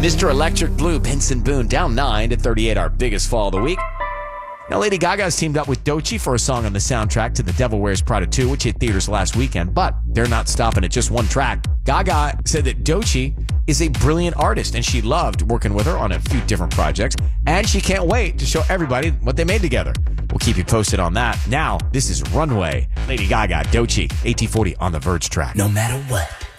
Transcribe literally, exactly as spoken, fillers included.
Mister Electric Blue, Benson Boone, down nine to thirty-eight, our biggest fall of the week. Now, Lady Gaga's teamed up with Doechii for a song on the soundtrack to The Devil Wears Prada two, which hit theaters last weekend, but they're not stopping at just one track. Gaga said that Doechii is a brilliant artist, and she loved working with her on a few different projects, and she can't wait to show everybody what they made together. We'll keep you posted on that. Now, this is Runway, Lady Gaga, Doechii, A T forty on the Verge track. No matter what.